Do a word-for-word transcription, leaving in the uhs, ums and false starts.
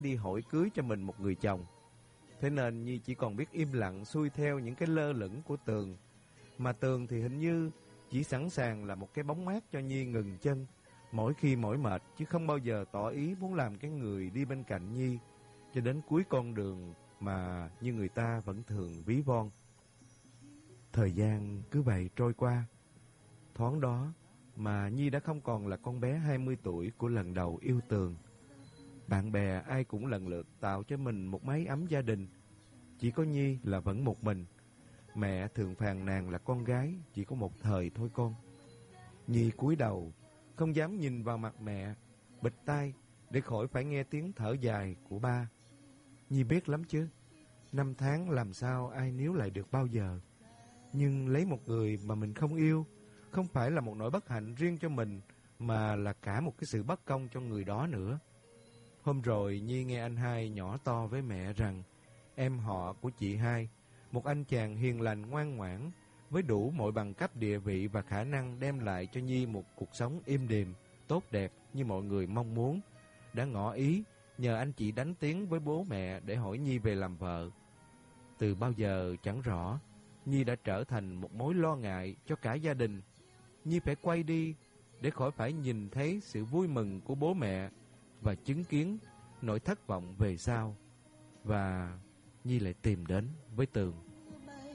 đi hỏi cưới cho mình một người chồng. Thế nên Nhi chỉ còn biết im lặng xuôi theo những cái lơ lửng của Tường. Mà Tường thì hình như chỉ sẵn sàng là một cái bóng mát cho Nhi ngừng chân mỗi khi mỏi mệt, chứ không bao giờ tỏ ý muốn làm cái người đi bên cạnh Nhi cho đến cuối con đường mà như người ta vẫn thường ví von. Thời gian cứ vậy trôi qua. Thoáng đó mà Nhi đã không còn là con bé hai mươi tuổi của lần đầu yêu Tường. Bạn bè ai cũng lần lượt tạo cho mình một mái ấm gia đình. Chỉ có Nhi là vẫn một mình. Mẹ thường phàn nàn là con gái chỉ có một thời thôi con. Nhi cúi đầu, không dám nhìn vào mặt mẹ, bịt tai để khỏi phải nghe tiếng thở dài của ba. Nhi biết lắm chứ, năm tháng làm sao ai níu lại được bao giờ. Nhưng lấy một người mà mình không yêu không phải là một nỗi bất hạnh riêng cho mình, mà là cả một cái sự bất công cho người đó nữa. Hôm rồi Nhi nghe anh hai nhỏ to với mẹ rằng em họ của chị hai, một anh chàng hiền lành ngoan ngoãn với đủ mọi bằng cấp địa vị và khả năng đem lại cho Nhi một cuộc sống êm đềm, tốt đẹp như mọi người mong muốn, đã ngỏ ý nhờ anh chị đánh tiếng với bố mẹ để hỏi Nhi về làm vợ. Từ bao giờ chẳng rõ, Nhi đã trở thành một mối lo ngại cho cả gia đình. Nhi phải quay đi để khỏi phải nhìn thấy sự vui mừng của bố mẹ và chứng kiến nỗi thất vọng về sau. Và Nhi lại tìm đến với Tường.